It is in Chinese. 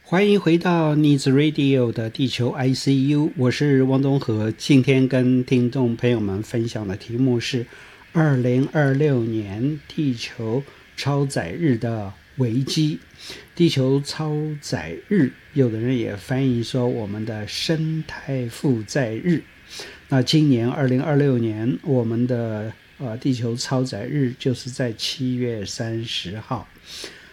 欢迎回到 Needs Radio 的地球 ICU， 我是汪东和。今天跟听众朋友们分享的题目是2026年地球超载日的危机。地球超载日，有的人也翻译说我们的生态负载日。那今年2026年，我们的地球超载日就是在7月30号。